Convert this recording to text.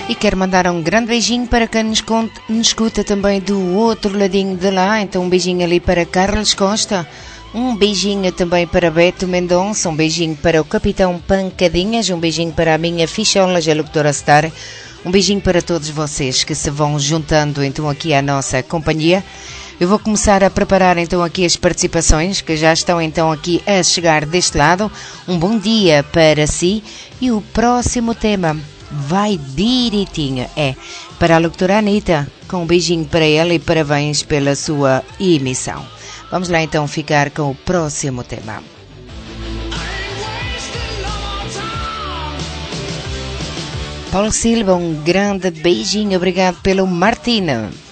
E quero mandar um grande beijinho para quem nos escuta também do outro ladinho de lá. Então um beijinho ali para Carlos Costa. Um beijinho também para Beto Mendonça, um beijinho para o Capitão Pancadinhas, um beijinho para a minha fichola, a locutora Star, um beijinho para todos vocês que se vão juntando então aqui à nossa companhia. Eu vou começar a preparar então aqui as participações que já estão então aqui a chegar deste lado. Um bom dia para si e o próximo tema vai direitinho, é para a locutora Anitta, com um beijinho para ela e parabéns pela sua emissão. Vamos lá então ficar com o próximo tema. Paulo Silva, um grande beijinho, obrigado pelo Martina.